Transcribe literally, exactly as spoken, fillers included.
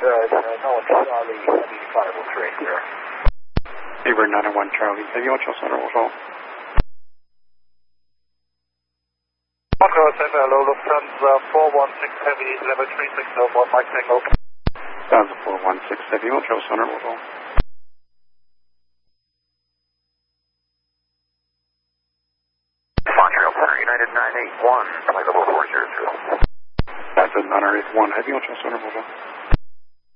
uh, no one Charlie, Heavy five oh three, clear. Beaver nine one Charlie, Heavy Ocho Center, bonjour. Echo, hello, Lufthansa four one six Heavy, level three six zero one, Mike Tango. Lufthansa four one six Heavy Ocho Center, bonjour. Montreal Center, United nine eight one, flight level four zero zero. United nine eight one, Heavy Ocho Center, bonjour.